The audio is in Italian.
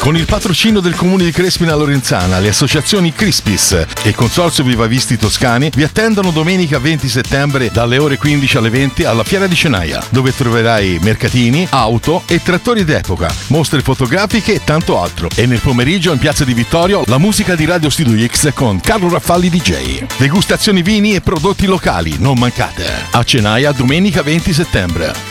Con il patrocinio del Comune di Crespina Lorenzana, le associazioni Crispis e il Consorzio Vivavisti Toscani vi attendono domenica 20 settembre dalle ore 15 alle 20 alla Fiera di Cenaia, dove troverai mercatini, auto e trattori d'epoca, mostre fotografiche e tanto altro. E nel pomeriggio in Piazza di Vittorio la musica di Radio Studio X con Carlo Raffalli DJ. Degustazioni vini e prodotti locali, non mancate. A Cenaia domenica 20 settembre.